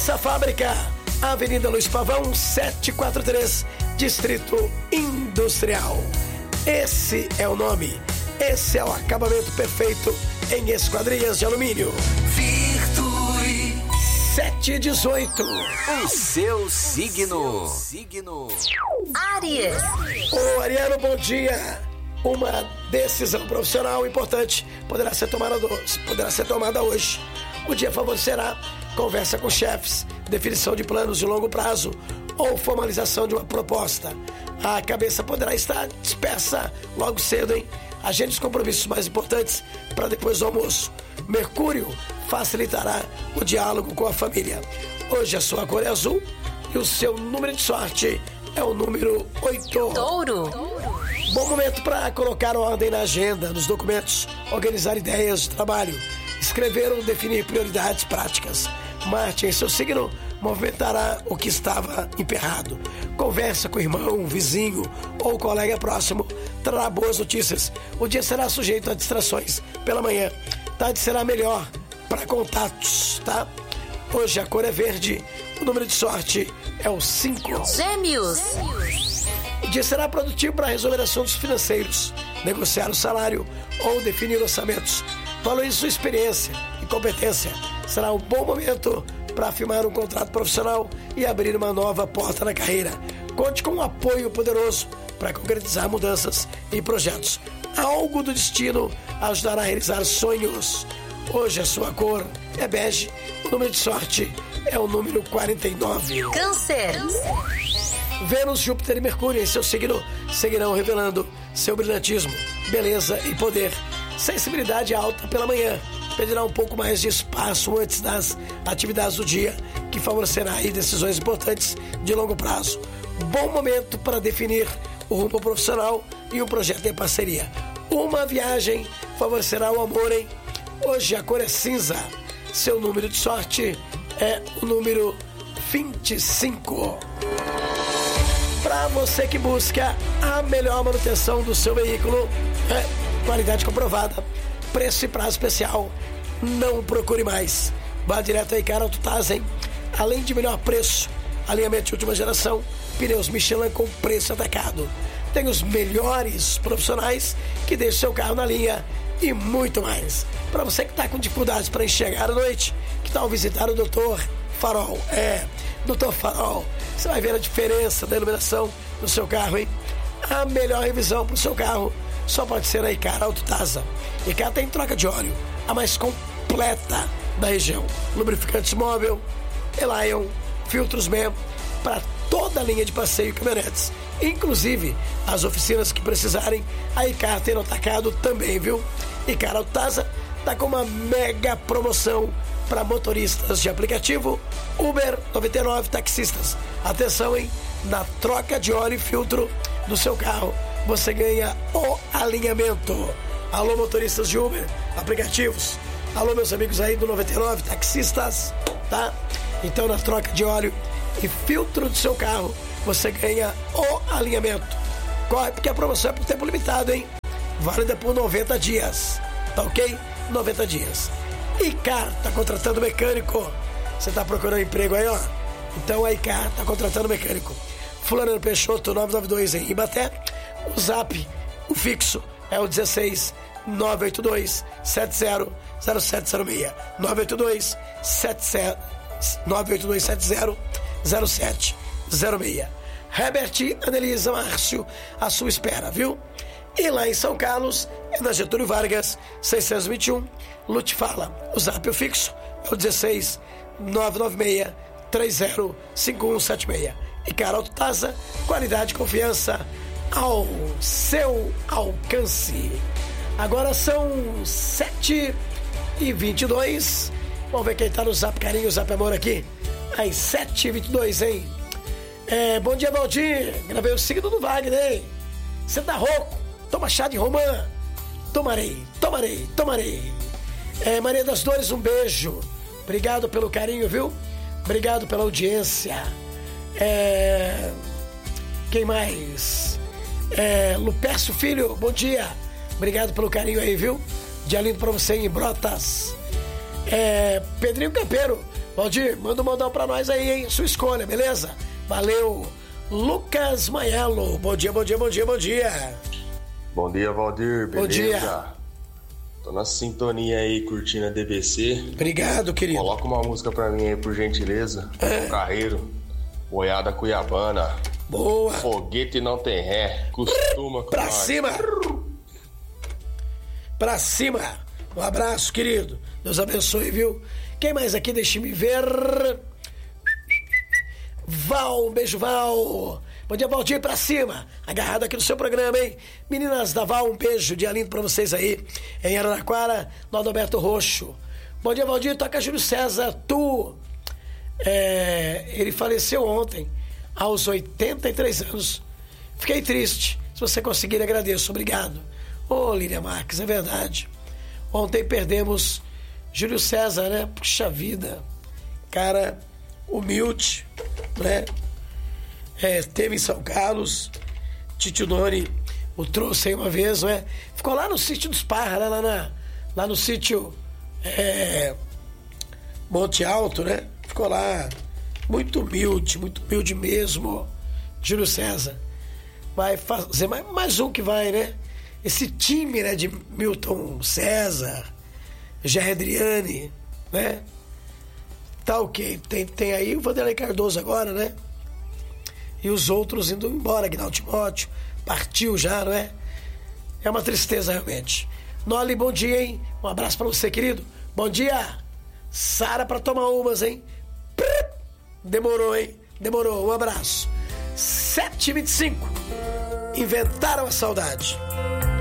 Nossa fábrica, Avenida Luiz Pavão, 743, Distrito Industrial. Esse é o nome, esse é o acabamento perfeito em esquadrias de alumínio. Virtue 718. O seu signo. Áries. Ô Ariano, bom dia. Uma decisão profissional importante poderá ser tomada hoje. O dia favorecerá conversa com chefes, definição de planos de longo prazo ou formalização de uma proposta. A cabeça poderá estar dispersa logo cedo, hein? Agende os compromissos mais importantes para depois do almoço. Mercúrio facilitará o diálogo com a família. Hoje a sua cor é azul e o seu número de sorte é o número 8. Touro. Bom momento para colocar ordem na agenda, nos documentos, organizar ideias de trabalho, escrever ou definir prioridades práticas. Marte em seu signo movimentará o que estava emperrado. Conversa com o irmão, vizinho ou colega próximo trará boas notícias. O dia será sujeito a distrações. Pela manhã, tarde será melhor para contatos, tá? Hoje a cor é verde, o número de sorte é o 5. Gêmeos. O dia será produtivo para resolver assuntos financeiros, negociar o salário ou definir orçamentos. Valorize sua experiência e competência. Será um bom momento para firmar um contrato profissional e abrir uma nova porta na carreira. Conte com um apoio poderoso para concretizar mudanças e projetos. Algo do destino ajudará a realizar sonhos. Hoje a sua cor é bege, o número de sorte é o número 49. Câncer. Vênus, Júpiter e Mercúrio em seu signo seguirão revelando seu brilhantismo, beleza e poder. Sensibilidade alta pela manhã. Pedirá um pouco mais de espaço antes das atividades do dia, que favorecerá aí decisões importantes de longo prazo. Bom momento para definir o rumo profissional e um projeto em parceria. Uma viagem favorecerá o amor, hein? Hoje a cor é cinza. Seu número de sorte é o número 25. Para você que busca a melhor manutenção do seu veículo, qualidade comprovada, preço e prazo especial, não procure mais. Vá direto aí, cara, AutoTAS, hein? Além de melhor preço, alinhamento de última geração, pneus Michelin com preço atacado. Tem os melhores profissionais que deixam seu carro na linha e muito mais. Para você que está com dificuldades para enxergar à noite, que tal visitar o Dr. Farol? Dr. Farol. Você vai ver a diferença da iluminação do seu carro, hein? A melhor revisão para o seu carro só pode ser a Icar AutoTAS. Icar tem troca de óleo, a mais completa da região. Lubrificantes móvel, Elion, filtros MEM, para toda a linha de passeio e caminhonetes. Inclusive, as oficinas que precisarem, a Icar tem no atacado também, viu? Icar AutoTAS está com uma mega promoção para motoristas de aplicativo, Uber, 99 taxistas. Atenção, hein? Na troca de óleo e filtro do seu carro, você ganha o alinhamento. Alô, motoristas de Uber, aplicativos. Alô, meus amigos aí do 99 taxistas, tá? Então, na troca de óleo e filtro do seu carro, você ganha o alinhamento. Corre, porque a promoção é por tempo limitado, hein? Válida por 90 dias, tá ok? 90 dias. Icar tá contratando mecânico. Você tá procurando emprego aí, ó? Então a Icar tá contratando mecânico. Fulano Peixoto, 992 em Ibaté. O zap, o fixo, é o 16 982 70 0706. 982 70 0706. Herbert, Anelisa, Márcio, à sua espera, viu? E lá em São Carlos, é na Getúlio Vargas, 621, Lute Fala. O zap, o fixo, é o 16 996 30 5176. E cara, AutoTAS, qualidade e confiança ao seu alcance. Agora são 7h22. Vamos ver quem tá no Zap Carinho, Zap Amor aqui. Às 7h22, hein? Bom dia, Valdir. Gravei o signo do Wagner, hein? Você tá rouco? Toma chá de romã. Tomarei. Maria das Dores, um beijo. Obrigado pelo carinho, viu? Obrigado pela audiência. Quem mais? Lupércio Filho, bom dia. Obrigado pelo carinho aí, viu? Dia lindo pra você em Brotas. Pedrinho Campeiro, Valdir, manda um modão pra nós aí, hein? Sua escolha, beleza? Valeu. Lucas Maiello, bom dia, bom dia, bom dia, bom dia. Bom dia, Valdir, beleza? Bom dia. Tô na sintonia aí, curtindo a DBC. Obrigado, querido. Coloca uma música pra mim aí, por gentileza. Carreiro, Boiada Cuiabana. Boa. Foguete não tem ré, costuma com Pra nós. cima. Pra cima. Um abraço, querido. Deus abençoe, viu? Quem mais aqui? Deixa-me ver. Val, um beijo, Val. Bom dia, Valdir, pra cima. Agarrado aqui no seu programa, hein? Meninas da Val, um beijo, dia lindo pra vocês aí. Em Araraquara, no Adalberto Roxo. Bom dia, Valdir, toca Júlio César. Ele faleceu ontem, aos 83 anos. Fiquei triste. Se você conseguir, agradeço. Obrigado. Ô, Lília Marques, é verdade. Ontem perdemos Júlio César, né? Puxa vida. Cara humilde, né? Teve em São Carlos. Titio Noni o trouxe aí uma vez, né? Ficou lá no sítio dos Parra, né? Lá no sítio Monte Alto, né? Ficou lá. Muito humilde mesmo. Júlio César. Vai fazer mais um que vai, né? Esse time, né? De Milton César, Jair Adriane, né? Tá ok. Tem aí o Vanderlei Cardoso agora, né? E os outros indo embora. Aguinaldo Timóteo partiu já, não é? É uma tristeza realmente. Noli, bom dia, hein? Um abraço pra você, querido. Bom dia. Sara pra tomar umas, hein? Demorou, hein? Demorou. Um abraço. 7h25. Inventaram a saudade.